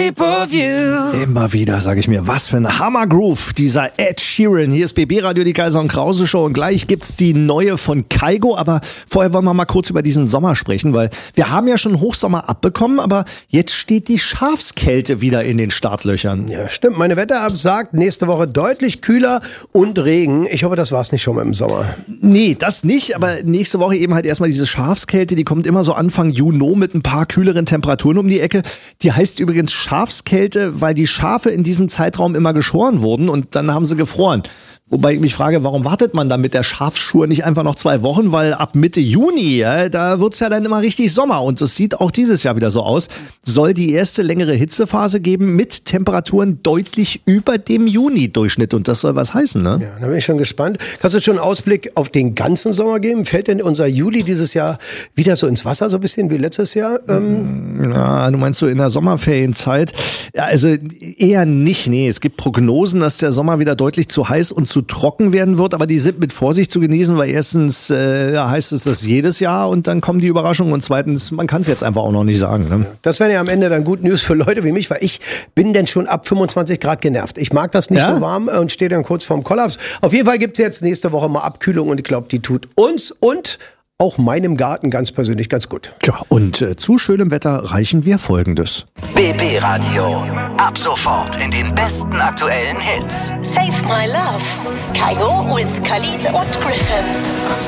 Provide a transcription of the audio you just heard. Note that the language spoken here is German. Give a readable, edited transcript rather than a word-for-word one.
Pay-Per-View. Immer wieder sage ich mir, was für ein Hammergroove, dieser Ed Sheeran. Hier ist BB Radio, die Kaiser und Krause Show, und gleich gibt's die neue von Kygo. Aber vorher wollen wir mal kurz über diesen Sommer sprechen, weil wir haben ja schon Hochsommer abbekommen, aber jetzt steht die Schafskälte wieder in den Startlöchern. Ja, stimmt. Meine Wetter-App sagt, nächste Woche deutlich kühler und Regen. Ich hoffe, das war's nicht schon mal im Sommer. Nee, das nicht, aber nächste Woche eben halt erstmal diese Schafskälte, die kommt immer so Anfang Juni mit ein paar kühleren Temperaturen um die Ecke. Die heißt übrigens Schafskälte, weil die Schafe in diesem Zeitraum immer geschoren wurden und dann haben sie gefroren. Wobei ich mich frage, warum wartet man dann mit der Schafsschur nicht einfach noch 2 Wochen? Weil ab Mitte Juni, ja, da wird's ja dann immer richtig Sommer. Und das sieht auch dieses Jahr wieder so aus. Soll die erste längere Hitzephase geben mit Temperaturen deutlich über dem Juni-Durchschnitt. Und das soll was heißen, ne? Ja, da bin ich schon gespannt. Kannst du schon einen Ausblick auf den ganzen Sommer geben? Fällt denn unser Juli dieses Jahr wieder so ins Wasser, so ein bisschen wie letztes Jahr? Ja, du meinst so in der Sommerferienzeit? Ja, also eher nicht, nee. Es gibt Prognosen, dass der Sommer wieder deutlich zu heiß und zu trocken werden wird, aber die sind mit Vorsicht zu genießen, weil erstens heißt es das jedes Jahr und dann kommen die Überraschungen und zweitens, man kann es jetzt einfach auch noch nicht sagen. Ne? Das wäre ja am Ende dann gut News für Leute wie mich, weil ich bin denn schon ab 25 Grad genervt. Ich mag das nicht so warm und stehe dann kurz vorm Kollaps. Auf jeden Fall gibt es jetzt nächste Woche mal Abkühlung und ich glaube, die tut uns und auch meinem Garten ganz persönlich ganz gut. Tja, und zu schönem Wetter reichen wir Folgendes. BB Radio. Ab sofort in den besten aktuellen Hits. Save My Love. Kygo with Khalid und Griffin.